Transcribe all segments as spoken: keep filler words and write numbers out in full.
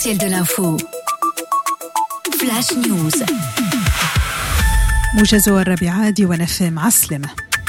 L'essentiel de l'info. Flash News. موجز الربيعاء ديوان اف ام عسلمة.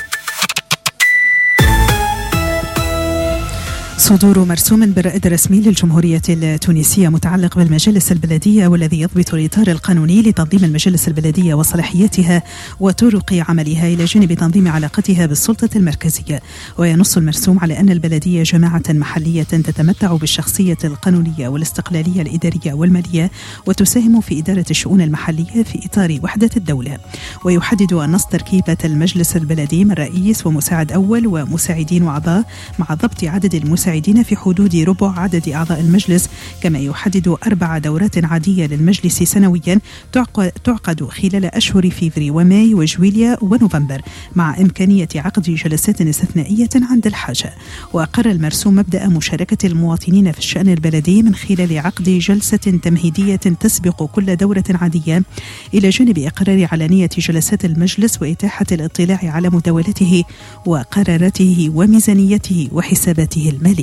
صدور مرسوم بالرائد الرسمي للجمهورية التونسية متعلق بالمجالس البلدية والذي يضبط الإطار القانوني لتنظيم المجالس البلدية وصلاحياتها وطرق عملها إلى جانب تنظيم علاقتها بالسلطة المركزية. وينص المرسوم على أن البلدية جماعة محلية تتمتع بالشخصية القانونية والاستقلالية الإدارية والمالية وتساهم في إدارة الشؤون المحلية في إطار وحدة الدولة. ويحدد النص تركيبة المجلس البلدي من رئيس ومساعد أول ومساعدين وأعضاء مع ضبط عدد المساعدين في حدود ربع عدد أعضاء المجلس، كما يحدد أربع دورات عادية للمجلس سنويا تعقد خلال أشهر فيفري وماي وجويليا ونوفمبر مع إمكانية عقد جلسات استثنائية عند الحاجة. وأقر المرسوم مبدأ مشاركة المواطنين في الشأن البلدي من خلال عقد جلسة تمهيدية تسبق كل دورة عادية إلى جانب إقرار علانية جلسات المجلس وإتاحة الاطلاع على مداولته وقراراته وميزانيته وحساباته المالية.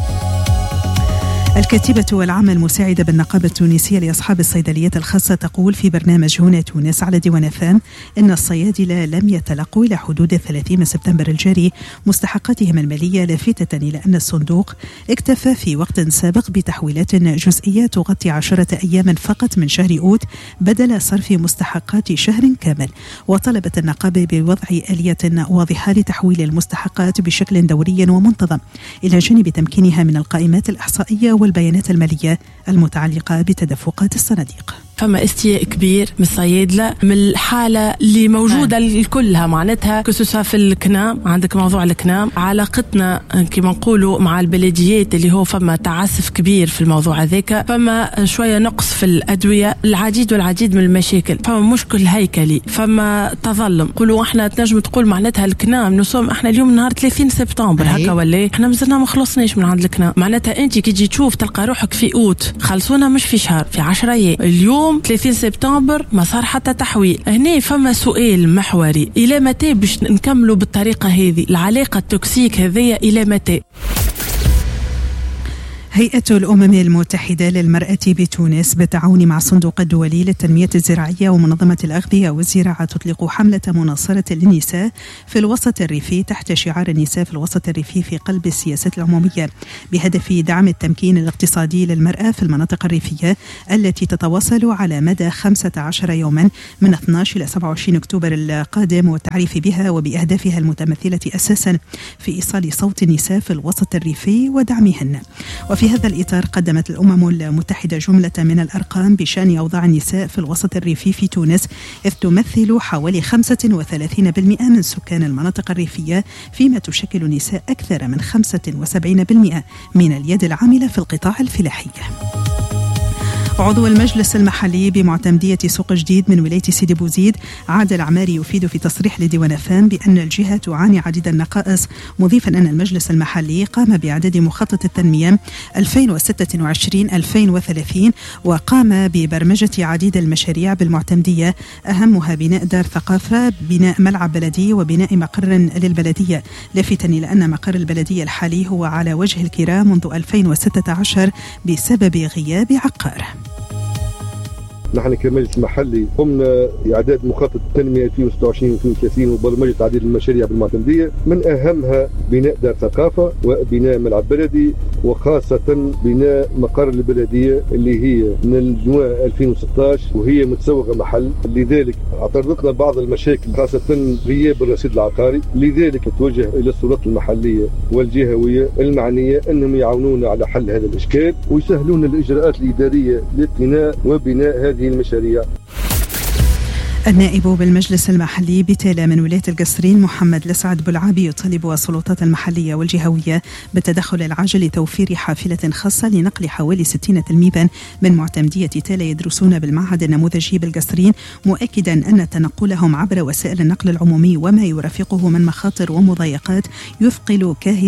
الكاتبة العامة المساعدة بالنقابة التونسية لأصحاب الصيدليات الخاصة تقول في برنامج هنا تونس على ديوان اف ام إن الصيادلة لم يتلقوا إلى حدود ثلاثين سبتمبر الجاري مستحقاتهم المالية، لافتة إلى أن الصندوق اكتفى في وقت سابق بتحويلات جزئية تغطي عشرة أيام فقط من شهر أوت بدل صرف مستحقات شهر كامل. وطلبت النقابة بوضع آلية واضحة لتحويل المستحقات بشكل دوري ومنتظم إلى جانب تمكينها من القائمات الإحصائية والبيانات المالية المتعلقة بتدفقات الصناديق. فما استياء كبير من الصيادلة من الحالة اللي موجودة الكلها، معناتها كسوسا في الكنام. عندك موضوع الكنام، علاقتنا كما نقولوا مع البلديات اللي هو فما تعسف كبير في الموضوع هذاك، فما شوية نقص في الأدوية، العديد والعديد من المشاكل، فما مشكل هيكلي، فما تظلم. قولوا احنا تنجم تقول معناتها الكنام نصوم احنا اليوم نهار ثلاثين سبتمبر هكا ولا احنا مازلنا ما خلصناش من عند الكنام. معناتها انت كي تجي تشوف تلقى روحك في اوت خلصونا مش في شهر، في عشرة ايام، اليوم ثلاثين سبتمبر ما صار حتى تحويل. هنا فما سؤال محوري، إلى متى باش نكملوا بالطريقة هذه؟ العلاقة التوكسيك هذه إلى متى؟ هيئة الأمم المتحدة للمرأة بتونس بالتعاون مع الصندوق الدولي للتنمية الزراعية ومنظمة الأغذية والزراعة تطلق حملة مناصرة للنساء في الوسط الريفي تحت شعار النساء في الوسط الريفي في قلب السياسات العمومية، بهدف دعم التمكين الاقتصادي للمرأة في المناطق الريفية التي تتواصل على مدى خمسة عشر يوما من اثني عشر إلى سبعة وعشرين أكتوبر القادم، والتعريف بها وبأهدافها المتمثلة أساسا في إيصال صوت النساء في الوسط الريفي ودعمهن. وفي في هذا الإطار قدمت الأمم المتحدة جملة من الأرقام بشأن أوضاع النساء في الوسط الريفي في تونس، إذ تمثل حوالي خمسة وثلاثين بالمئة من سكان المناطق الريفية، فيما تشكل النساء أكثر من خمسة وسبعين بالمئة من اليد العاملة في القطاع الفلاحي. عضو المجلس المحلي بمعتمدية سوق جديد من ولاية سيدي بوزيد عادل العماري يفيد في تصريح لديوان أفام بأن الجهة تعاني عديد النقائص، مضيفا أن المجلس المحلي قام بإعداد مخطط التنمية ألفين وستة وعشرين ألفين وثلاثين وقام ببرمجة عديد المشاريع بالمعتمدية، أهمها بناء دار ثقافة، بناء ملعب بلدي، وبناء مقر للبلدية، لافتا إلى أن مقر البلدية الحالي هو على وجه الكراء منذ ألفين وستة عشر بسبب غياب عقار. نحن كمجلس محلي قمنا بإعداد مخطط التنمية ألفين وستة وعشرين ألفين وثلاثين وبرمجة عديد المشاريع بالمعتمدية، من أهمها بناء دار ثقافة وبناء ملعب بلدي، وخاصة بناء مقر البلدية اللي هي من الجوان ألفين وستة عشر وهي متسوقة محل. لذلك اعترضتنا بعض المشاكل خاصة غياب الرصيد العقاري، لذلك توجه إلى السلطات المحلية والجهوية المعنية أنهم يعاونونا على حل هذا الإشكال ويسهلون الإجراءات الإدارية لابتناء وبناء هذه المشاريع. النائب بالمجلس المحلي بتالا من ولاية القصرين محمد لسعد بلعابي يطالب السلطات المحلية والجهوية بالتدخل العاجل لتوفير حافلة خاصة لنقل حوالي ستين تلميذا من معتمدية تالا يدرسون بالمعهد النموذجي بالقصرين، مؤكدا أن تنقلهم عبر وسائل النقل العمومي وما يرافقه من مخاطر ومضايقات يثقل كاهل